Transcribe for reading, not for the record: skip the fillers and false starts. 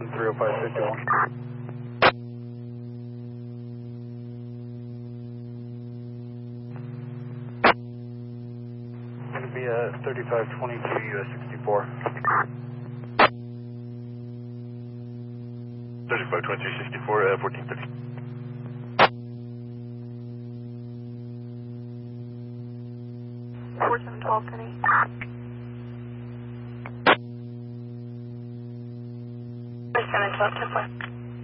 30551. Going to be 3522 US 64. 3522 1430. Four 712 Penny. Seven 12 10 4.